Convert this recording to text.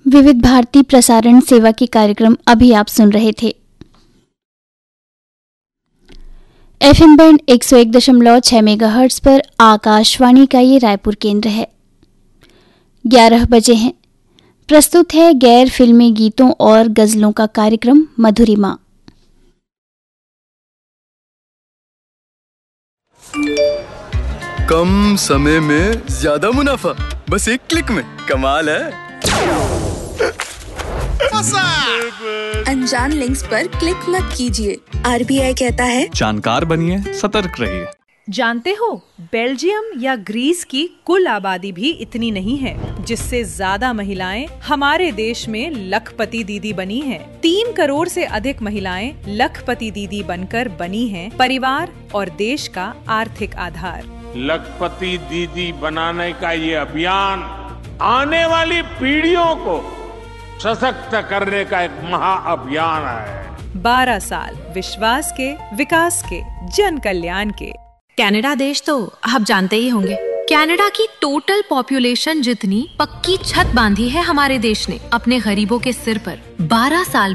विविध भारती प्रसारण सेवा के कार्यक्रम अभी आप सुन रहे थे। एफएम बैंड 101.6 मेगाहर्ट्ज पर आकाशवाणी का ये रायपुर केंद्र है। 11 बजे हैं। प्रस्तुत है गैर फिल्मी गीतों और गजलों का कार्यक्रम मधुरिमा। कम समय में ज्यादा मुनाफा, बस एक क्लिक में। कमाल है। अनजान लिंक्स पर क्लिक मत कीजिए। आरबीआई कहता है जानकार बनिए, सतर्क रहिए। जानते हो, बेल्जियम या ग्रीस की कुल आबादी भी इतनी नहीं है, जिससे ज्यादा महिलाएं हमारे देश में लखपति दीदी बनी हैं। 3 करोड़ से अधिक महिलाएं लखपति दीदी बनकर बनी हैं परिवार और देश का आर्थिक आधार। लखपति दीदी बनाने का ये अभियान आने वाली पीढ़ियों को सशक्त करने का एक महाअभियान है। 12 साल विश्वास के, विकास के, जन कल्याण के। कनाडा देश तो आप जानते ही होंगे। कनाडा की टोटल पॉपुलेशन जितनी पक्की छत बांधी है हमारे देश ने अपने गरीबों के सिर पर। 12 साल